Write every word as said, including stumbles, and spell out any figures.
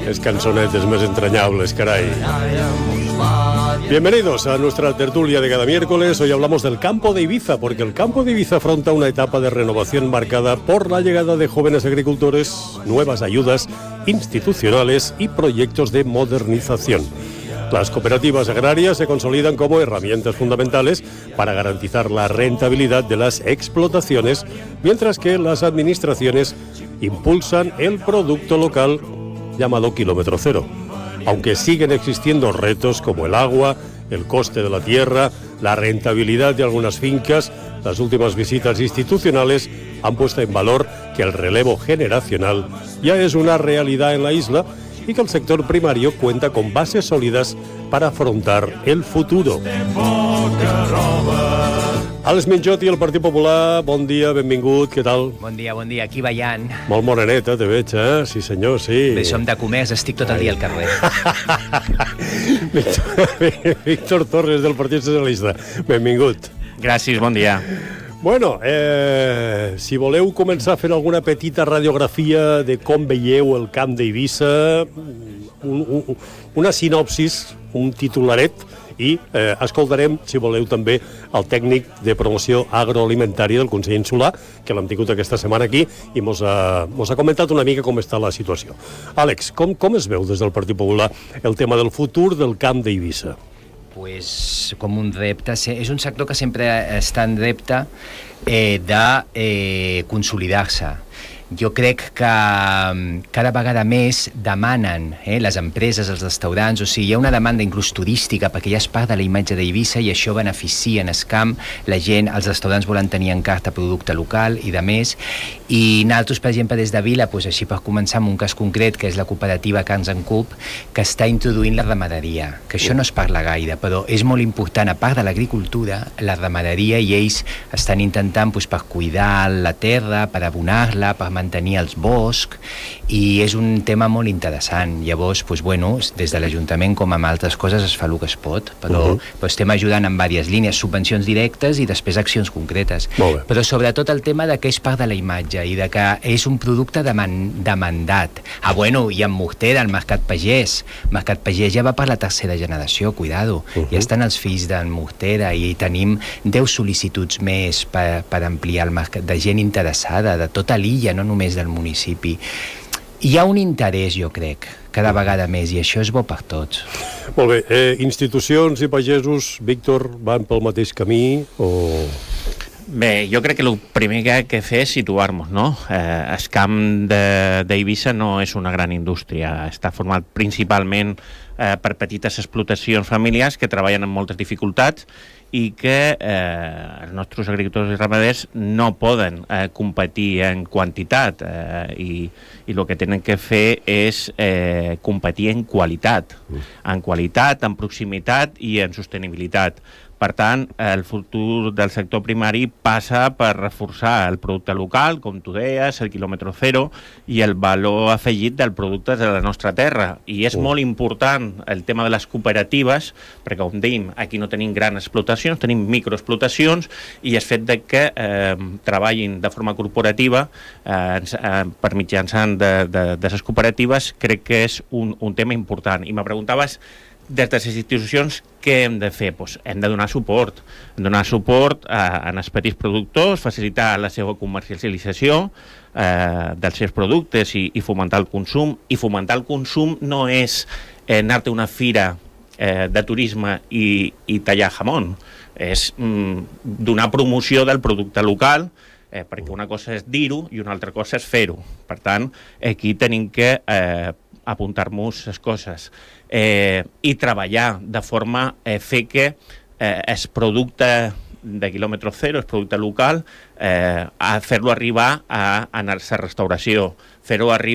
Es canzonetes más entrañables, caray. Bienvenidos a nuestra tertulia de cada miércoles. Hoy hablamos del campo de Ibiza, porque el campo de Ibiza afronta una etapa de renovación marcada por la llegada de jóvenes agricultores, nuevas ayudas institucionales y proyectos de modernización. Las cooperativas agrarias se consolidan como herramientas fundamentales para garantizar la rentabilidad de las explotaciones, mientras que las administraciones impulsan el producto local llamado kilómetro cero. Aunque siguen existiendo retos como el agua, el coste de la tierra, la rentabilidad de algunas fincas, las últimas visitas institucionales han puesto en valor que el relevo generacional ya es una realidad en la isla y que el sector primario cuenta con bases sólidas para afrontar el futuro. Àlex Minjot i el Partit Popular, bon dia, benvingut, què tal? Bon dia, bon dia, aquí ballant. Molt moreneta, te veig, eh? Sí senyor, sí. Bé, som de comerç, estic tot el dia al carrer. Víctor, Víctor Torres, del Partit Socialista, benvingut. Gràcies, bon dia. Bueno, eh, si voleu començar fent alguna petita radiografia de com veieu el camp d'Eivissa, un, un, una sinopsis, un titularet, i eh, escoltarem, si voleu, també el tècnic de promoció agroalimentària del Consell Insular, que l'hem tingut aquesta setmana aquí, i mos ha, mos ha comentat una mica com està la situació. Àlex, com, com es veu des del Partit Popular el tema del futur del camp d'Eivissa? Pues com un repte, és un sector que sempre està en repte eh, de eh, consolidar-se. Jo crec que cada vegada més demanen eh, les empreses, els restaurants, o sigui, hi ha una demanda inclús turística perquè ja és part de la imatge d'Eivissa i això beneficia en el camp, la gent, els restaurants volen tenir en carta producte local i de més, i nosaltres, per exemple, des de Vila, doncs, així per començar amb un cas concret, que és la cooperativa Carns en Cup, que està introduint la ramaderia, que això no es parla gaire, però és molt important, a part de l'agricultura, la ramaderia, i ells estan intentant doncs, per cuidar la terra, per abonar-la, per mantenir els boscs, i és un tema molt interessant. Llavors, doncs, bueno, des de l'Ajuntament com amb altres coses es fa el que es pot, però, uh -huh. però estem ajudant en diverses línies, subvencions directes i després accions concretes. Però sobretot el tema de que és part de la imatge i de que és un producte deman demandat. Ah, bueno, i en Mortera, el Mercat Pagès. Mercat Pagès ja va per la tercera generació, cuidado. Uh -huh. Ja estan els fills d'en Mortera i tenim deu sol·licituds més per, per ampliar el mercat, de gent interessada, de tota l'illa, no només del municipi. Hi ha un interès, jo crec, cada vegada més, i això és bo per tots. Molt bé. Eh, institucions i pagesos, Víctor, van pel mateix camí o...? Bé, jo crec que el primer que hay que fer és situar-nos, no? Eh, el camp d'Eivissa no és una gran indústria, està format principalment eh, per petites explotacions familiars que treballen amb moltes dificultats i que eh, els nostres agricultors i ramaders no poden eh, competir en quantitat eh, i, i el que tenen que fer és eh, competir en qualitat, en qualitat, en proximitat i en sostenibilitat. Per tant, el futur del sector primari passa per reforçar el producte local, com tu deies, el quilòmetre zero, i el valor afegit del producte de la nostra terra. I és uh. molt important el tema de les cooperatives, perquè, com dèiem, aquí no tenim grans explotacions, tenim microexplotacions, i el fet de que eh, treballin de forma corporativa eh, eh, per mitjançant de, de, de les cooperatives, crec que és un, un tema important. I me preguntaves, des de les institucions, què hem de fer? Pues hem de donar suport. Donar suport a, a els petits productors, facilitar la seva comercialització eh, dels seus productes i, i fomentar el consum. I fomentar el consum no és eh, anar-te a una fira eh, de turisme i, i tallar jamón. És mm, donar promoció del producte local, eh, perquè una cosa és dir-ho i una altra cosa és fer-ho. Per tant, aquí tenim que eh, apuntar-nos les coses eh, i treballar de forma eh, fer que eh, el producte de quilòmetre zero, el producte local, eh, a fer-lo arribar a, a la restauració, fer-ho arribar